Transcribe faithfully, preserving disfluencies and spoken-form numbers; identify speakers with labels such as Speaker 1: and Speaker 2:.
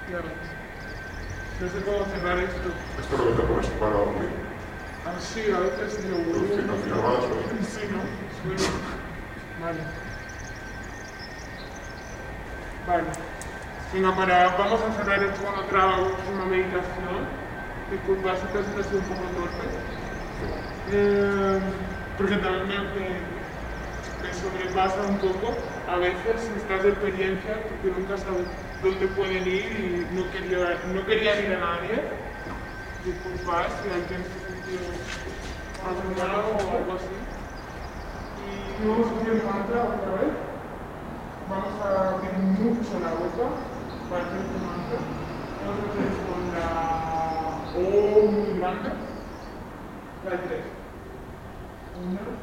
Speaker 1: Ya ves. No sé cómo cerrar esto.
Speaker 2: Esto lo que te pones para dormir.
Speaker 1: Ah, sí, a veces me lo vuelvo.
Speaker 2: Si no cierras, pues...
Speaker 1: Sí, ¿no? Suelo. Vale. Vale. Venga, para, vamos a cerrar esto con otra última meditación. Disculpa, si te has sido un poco torpe. Eh, porque también me, me, me sobrepasa un poco. A veces estás de experiencia porque nunca sabes dónde pueden ir y no quería, no quería ir a nadie. Disculpad si alguien se sintió abrumado o algo así. Y vamos a hacer el mantra otra vez. Vamos a abrir mucho la boca para hacer este mantra. Vamos a hacer con la O muy grande. La tres. Una.